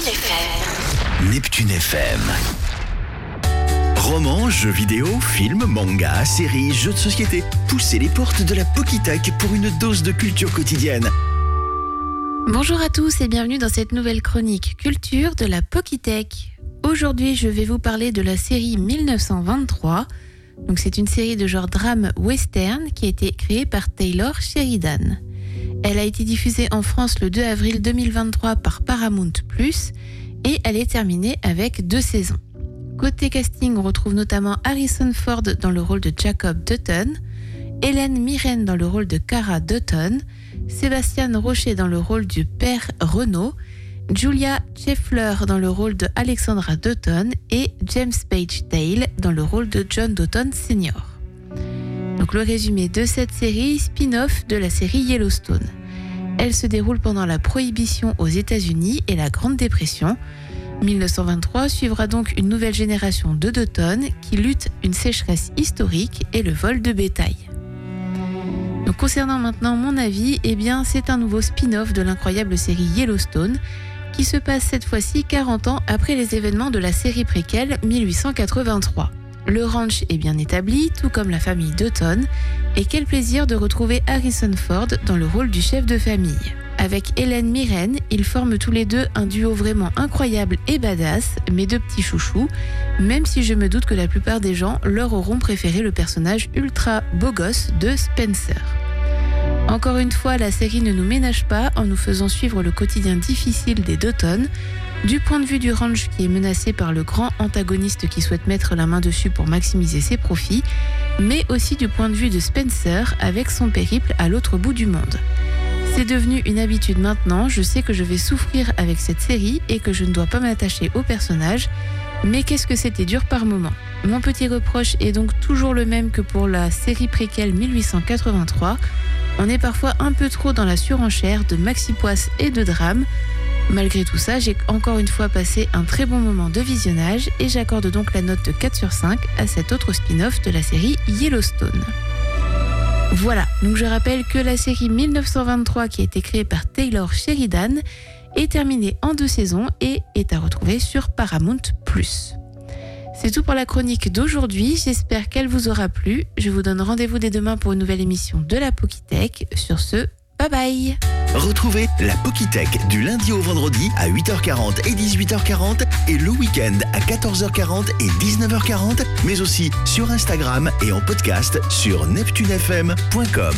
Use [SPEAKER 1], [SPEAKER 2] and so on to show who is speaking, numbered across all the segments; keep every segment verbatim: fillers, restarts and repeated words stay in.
[SPEAKER 1] F M.
[SPEAKER 2] Neptune F M. Romans, jeux vidéo, films, mangas, séries, jeux de société. Poussez les portes de la Pokitech pour une dose de culture quotidienne.
[SPEAKER 3] Bonjour à tous et bienvenue dans cette nouvelle chronique culture de la Pokitech. Aujourd'hui, je vais vous parler de la série mille neuf cent vingt-trois. Donc, c'est une série de genre drame western qui a été créée par Taylor Sheridan. Elle a été diffusée en France le deux avril deux mille vingt-trois par Paramount plus, et elle est terminée avec deux saisons. Côté casting, on retrouve notamment Harrison Ford dans le rôle de Jacob Dutton, Hélène Mirren dans le rôle de Cara Dutton, Sébastien Rocher dans le rôle du père Renaud, Julia Scheffler dans le rôle de Alexandra Dutton et James Page Dale dans le rôle de John Dutton senior. Donc le résumé de cette série, spin-off de la série Yellowstone. Elle se déroule pendant la Prohibition aux États-Unis et la Grande Dépression. mille neuf cent vingt-trois suivra donc une nouvelle génération de Dutton qui lutte une sécheresse historique et le vol de bétail. Donc concernant maintenant mon avis, eh bien c'est un nouveau spin-off de l'incroyable série Yellowstone qui se passe cette fois-ci quarante ans après les événements de la série préquelle mille huit cent quatre-vingt-trois. Le ranch est bien établi, tout comme la famille Dutton, et quel plaisir de retrouver Harrison Ford dans le rôle du chef de famille. Avec Hélène Mirren, ils forment tous les deux un duo vraiment incroyable et badass, mes deux petits chouchous, même si je me doute que la plupart des gens leur auront préféré le personnage ultra beau gosse de Spencer. Encore une fois, la série ne nous ménage pas en nous faisant suivre le quotidien difficile des Dutton, du point de vue du ranch qui est menacé par le grand antagoniste qui souhaite mettre la main dessus pour maximiser ses profits, mais aussi du point de vue de Spencer avec son périple à l'autre bout du monde. C'est devenu une habitude maintenant, je sais que je vais souffrir avec cette série et que je ne dois pas m'attacher au personnage, mais qu'est-ce que c'était dur par moments. Mon petit reproche est donc toujours le même que pour la série préquelle mille huit cent quatre-vingt-trois, on est parfois un peu trop dans la surenchère de maxi-poisse et de drame. Malgré tout ça, j'ai encore une fois passé un très bon moment de visionnage et j'accorde donc la note de quatre sur cinq à cet autre spin-off de la série Yellowstone. Voilà, donc je rappelle que la série mille neuf cent vingt-trois qui a été créée par Taylor Sheridan est terminée en deux saisons et est à retrouver sur Paramount plus. C'est tout pour la chronique d'aujourd'hui, j'espère qu'elle vous aura plu. Je vous donne rendez-vous dès demain pour une nouvelle émission de la Pokitech. Sur ce, bye bye.
[SPEAKER 2] Retrouvez la Pokitech du lundi au vendredi à huit heures quarante et dix-huit heures quarante et le week-end à quatorze heures quarante et dix-neuf heures quarante, mais aussi sur Instagram et en podcast sur neptune f m point com.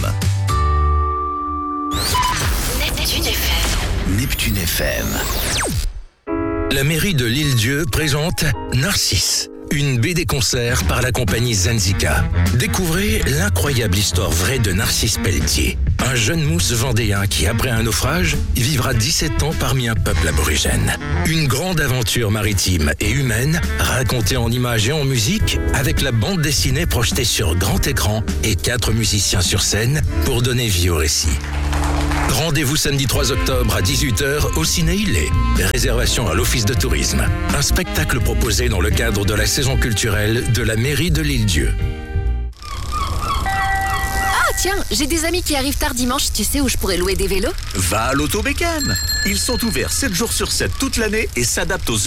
[SPEAKER 1] Neptune F M.
[SPEAKER 2] Neptune F M.
[SPEAKER 4] La mairie de l'Île-Dieu présente Narcisse, une B D-concert par la compagnie Zenzika. Découvrez l'incroyable histoire vraie de Narcisse Pelletier, un jeune mousse vendéen qui, après un naufrage, vivra dix-sept ans parmi un peuple aborigène. Une grande aventure maritime et humaine, racontée en images et en musique, avec la bande dessinée projetée sur grand écran et quatre musiciens sur scène pour donner vie au récit. Rendez-vous samedi trois octobre à dix-huit heures au Ciné Ilé. Réservation à l'Office de tourisme. Un spectacle proposé dans le cadre de la saison culturelle de la mairie de l'Île-Dieu.
[SPEAKER 5] Ah tiens, j'ai des amis qui arrivent tard dimanche. Tu sais où je pourrais louer des vélos?
[SPEAKER 6] Va à l'Auto Bécane. Ils sont ouverts sept jours sur sept toute l'année et s'adaptent aux